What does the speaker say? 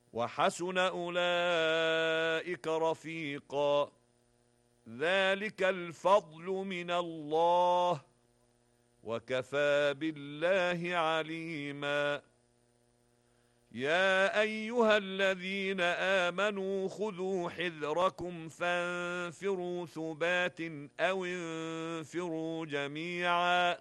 وحسن أولئك رفيقا. ذلك الفضل من الله، وكفى بالله عليما. يا أيها الذين آمنوا خذوا حذركم فانفروا ثبات أو انفروا جميعا